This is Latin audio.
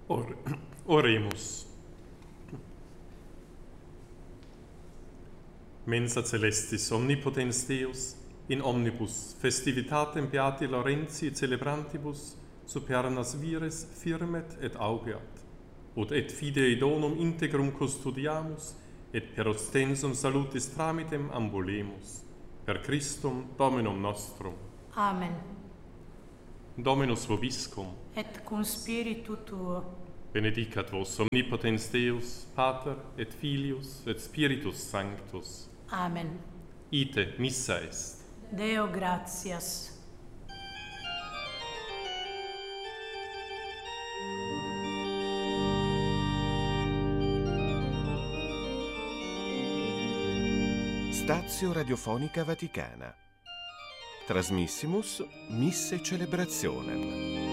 Oremus. Mensa celestis omnipotens Deus, in omnibus festivitatem beati Laurentii celebrantibus supernas vires firmet et augeat, ut et fidei donum integrum custodiamus, et per ostensum salutis tramitem ambulemus. Per Christum Dominum nostrum. Amen. Dominus vobiscum. Et cum spiritu tuo. Benedicat vos omnipotens Deus, Pater et Filius et Spiritus Sanctus. Amen. Ite missa est. Deo gratias. Stazio Radiofonica Vaticana. Trasmissimus Misse Celebrationem.